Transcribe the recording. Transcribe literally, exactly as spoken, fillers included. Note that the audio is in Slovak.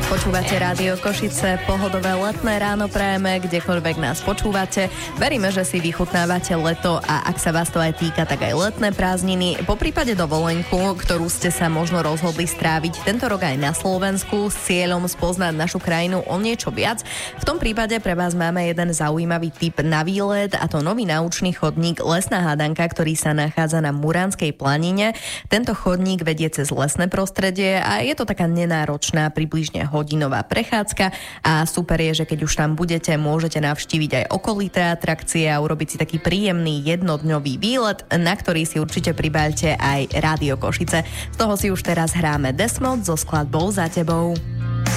Počúvate Rádio Košice, pohodové letné ráno prajeme, kdekoľvek nás počúvate. Veríme, že si vychutnávate leto a ak sa vás to aj týka, tak aj letné prázdniny. Po prípade dovolenku, ktorú ste sa možno rozhodli stráviť tento rok aj na Slovensku s cieľom spoznať našu krajinu o niečo viac. V tom prípade pre vás máme jeden zaujímavý tip na výlet, a to nový naučný chodník Lesná hádanka, ktorý sa nachádza na Muránskej planine. Tento chodník vedie cez lesné prostredie a je to taká nenáročná, približne hodinová prechádzka a super je, že keď už tam budete, môžete navštíviť aj okolité atrakcie a urobiť si taký príjemný jednodňový výlet, na ktorý si určite pribáľte aj Rádio Košice. Z toho si už teraz hráme Desmod so skladbou Za tebou.